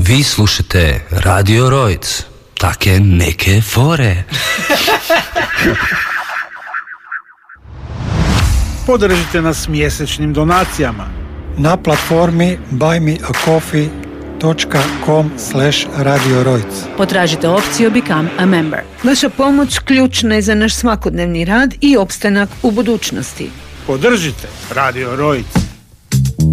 Vi slušate Radio Rojc. Take neke fore. Podržite nas mjesečnim donacijama na platformi buymeacoffee.com/Radio Rojc. Potražite opciju Become a Member. Vaša pomoć ključna je za naš svakodnevni rad i opstanak u budućnosti. Podržite Radio Rojc.